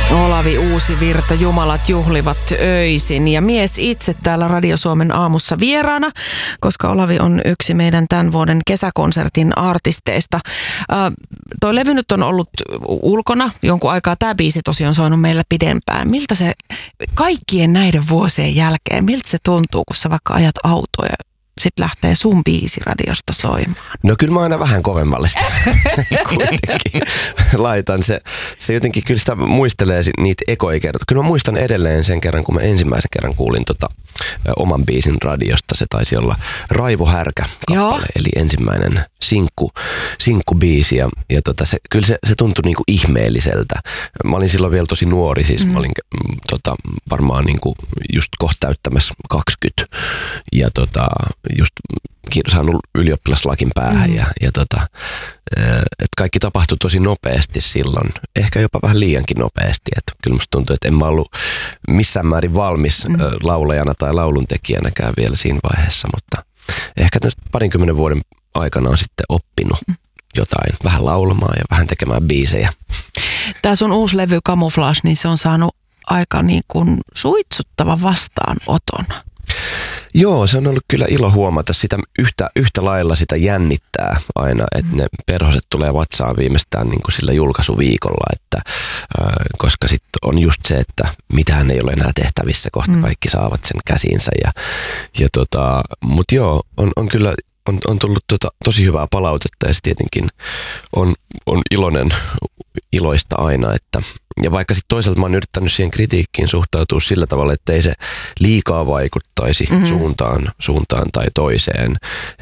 Olavi Uusivirta, Jumalat juhlivat öisin, ja mies itse täällä Radio Suomen aamussa vieraana, koska Olavi on yksi meidän tämän vuoden kesäkonsertin artisteista. Toi levy nyt on ollut ulkona jonkun aikaa, tämä biisi tosiaan on soinut meillä pidempään. Miltä se kaikkien näiden vuosien jälkeen, miltä se tuntuu, kun sä vaikka ajat autoa ja sitten lähtee sun biisi radiosta soimaan? No kyllä mä aina vähän kovemmalle sitä kuitenkin laitan. Se jotenkin kyllä sitä muistelee niitä ekoja kertoja. Kyllä mä muistan edelleen sen kerran, kun mä ensimmäisen kerran kuulin oman biisin radiosta. Se taisi olla Raivo Härkä-kappale, eli ensimmäinen sinkkubiisi. Ja kyllä se tuntui niinku ihmeelliseltä. Mä olin silloin vielä tosi nuori, siis mä olin varmaan niinku just kohta täyttämässä 20. Ja just saanut ylioppilaslakin päähän että kaikki tapahtui tosi nopeasti silloin, ehkä jopa vähän liiankin nopeasti, että kyllä musta tuntuu, että en mä ollut missään määrin valmis laulajana tai lauluntekijänäkään vielä siinä vaiheessa, mutta ehkä 20 vuoden aikana on sitten oppinut jotain, vähän laulamaan ja vähän tekemään biisejä. Tää sun uusi levy Camouflage, niin se on saanut aika niin kuin suitsuttava vastaanoton. Joo, se on ollut kyllä ilo huomata sitä yhtä lailla sitä jännittää aina, että ne perhoset tulee vatsaan viimeistään niin kuin sillä julkaisuviikolla, että koska sitten on just se, että mitään ei ole enää tehtävissä, kohta kaikki saavat sen käsiinsä mutta joo, on kyllä on tullut tosi hyvää palautetta ja se tietenkin on iloista aina, ja vaikka sitten toisaalta mä oon yrittänyt siihen kritiikkiin suhtautua sillä tavalla, että ei se liikaa vaikuttaisi suuntaan tai toiseen.